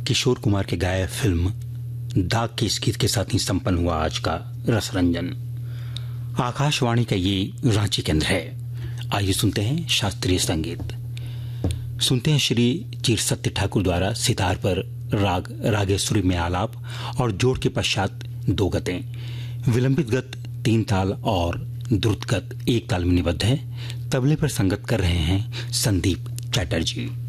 किशोर कुमार के गाए फिल्म दाग के इस गीत के साथ ही संपन्न हुआ आज का रसरंजन। आकाशवाणी का ये रांची केंद्र है। आइए सुनते हैं शास्त्रीय संगीत। सुनते हैं श्री चीर सत्य ठाकुर द्वारा सितार पर राग रागेश्वरी में आलाप और जोड़ के पश्चात 2 गतें, विलंबित गत 3 ताल और द्रुत गत 1 ताल में निबद्ध है। तबले पर संगत कर रहे हैं संदीप चैटर्जी।